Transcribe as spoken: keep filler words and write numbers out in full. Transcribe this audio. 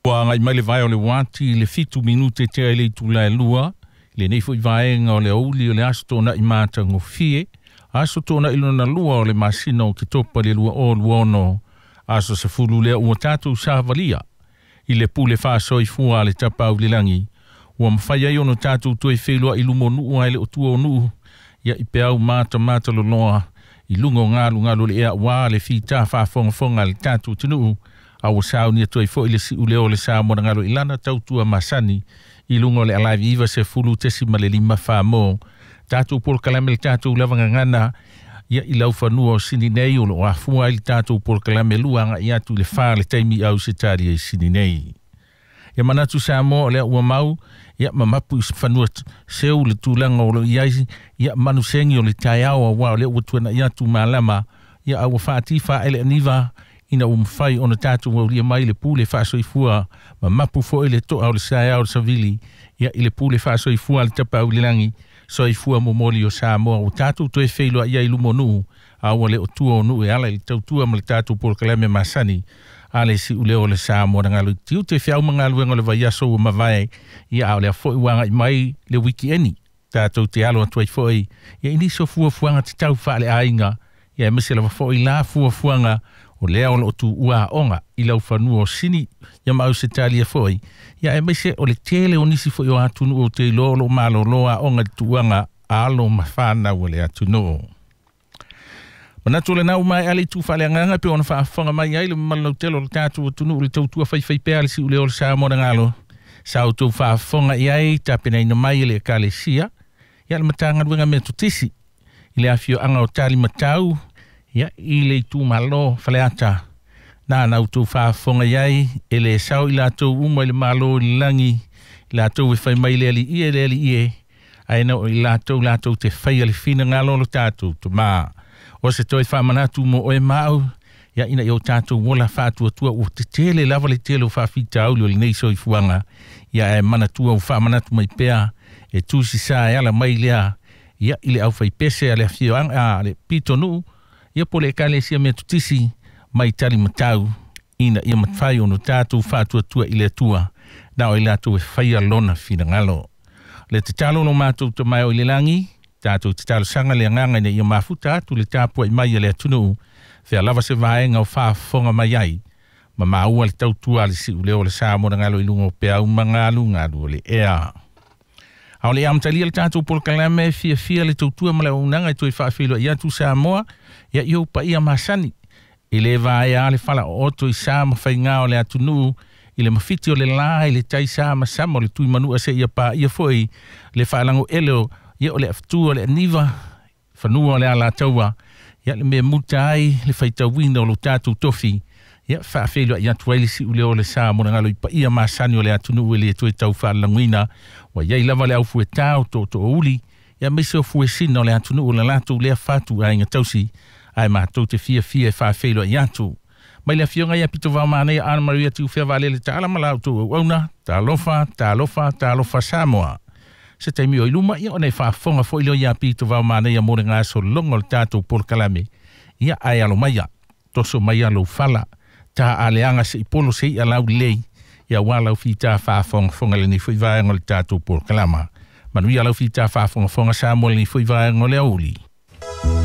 Wa ngai mai le vai o le wati le fitu minute te le tula e lua. Le nei fo i vaenga o le auli o le aso tōna i māta ngofie. Aso tōna ilona lua o le masina o ki topa le lua o luono. Aso se fulu lea ua tātou sāvalia. I le pule whāso i fua le tapau le langi. Ua mwhai ai ono tātou tue whelua i lumo nuu ai le o tua o nuu. Ia i peau māta māta lo loa. I lungo ngālu ngālu le ea wā le whita whāfonga fonga le tātou tinu. Awa sao ni atoa i fo i le si uleo le sā mona ngālu i lana tautua masani. I lungo le alaivi iwa se fulu tesi ma le lima wha mō. Tātou pol kalame le tātou lavanga ngana. Ia i lau whanua o sini nei o lo afua i le tātou pol kalame luanga i atu le wha le taimi au se tāri e sini nei. Ia manatu sā mō le ua mau. Ia mamapu i whanua seu le tūlanga o lo iai. Ia manu sengi o le tai awa wa o le ua tuana i atu malama. Ia awa whaati wha ele aniva. Ina umwhai o na tātou au lia mai le pūle whaasoifua. Ma mapu fo ele toa o le sae au savili. Ia i le pūle whaasoifua le tapa au le langi. Soifua mo moli o Samoa. O tātou toe wheilua ia i lumo nuu. Awa le o tua o nuu e ala i tautua ma le tātou por kalame masani. Ale si ule o le Samoa na ngalu. Tiu te whiau mga luenga le vaiaso o mawai. Ia au le a fo i wanga i mai le wiki eni. Tātou te alo atuai fo i. Ia iniso fua fuanga te tau wha le ainga. Ia emese la fo i la fua fuanga. O lea o lo tu ua onga i lau whanua o sini ia mau se talia foi. Ia e meise o le tele o nisi foi o atunu o te lolo malo loa onga tuanga alo mawhana o le atunu. Manatu le nau mai ali tu whale anganga pe ona whaafonga mai ai le malau telo le tatu o tunu o le tautua whai pea le si ule o le saa mona ngalo. Sao tu whaafonga i ai tapena ina mai le kale sia. Ia le matanga ruenga me tutisi. I le afio anga o tali matau. Ia i le tu malo faleata. Nā nau tō whaafonga iai, e le sau i lātou uma i le malo i langi, i lātou e whai mai le ali ie le ali ie, aina o i lātou lātou te whai ali whina ngā lolo tātou, tu mā. O se toi whamanatu mo oe mau, ia ina i o tātou wola whātua tua o te tele lava le tele o whawhita au le nei so i fuanga, ia e manatua o whamanatu mai pēa, e tūsi sā e ala mai lea, ia i le au whai pese a le awhio anga, a le pitonu, ia po le kale sia mea tutisi mai tali matau ina ia matwhai ono tātou whātua tua i le tua na o i lātou e whaia lona whina ngalo. Le te talo no mātou ta mai o i le langi, tātou te talo sanga le anganga ina ia mafuta atu le tāpua i mai le atunu whea lava se vaenga o whaafonga mai ai ma maua le tau tua le si uleo le Samoa ngalo i lungo pea umangalu ngālu o le ea. Au le amtalia le tātou por kalame fia fia le tautua ma le unanga i toi whaafilo i atu Samoa ia iau pa ia masani. I le vae a le whala o oto i Sama whai ngā o le atunu i le mawhiti o le la i le tai Sama Sama o le tui manua se ia pa ia foi le whaalango eleo ia o le aftua o le aniva whanua o le ala taua ia le mea muta ai le whaitawina o lo tātou tofi ia whaafilo i atu wailisi ule o le Samoa ngalo i pa ia masani o le atunu e le tue tau whaalanguina wa iai lava le au fue tau to to uli ia mese o fue sina o le atunu o le lato lea fatu a inga tausi ai mātou te fia fia e whaafeilo i atu. Mai le fionga ia pito wau mānei Ana Maria tiu whea wale le tāla malau tō au auna, tā lofa, tā lofa, tā lofa Samoa. Se taimi o iluma ia o nei whaafonga fo ilo ia pito wau mānei a mōre ngā so longo le tātou por kalame. Ia ai alo maia, toso mai alo whala, tā aleanga se ipolo se i alau lei, ia walau fi tā whaafonga fonga le ni fui vaenga le tātou por kalama. Manu ia lau fi tā whaafonga fonga Samoa le ni fui vaenga le auli.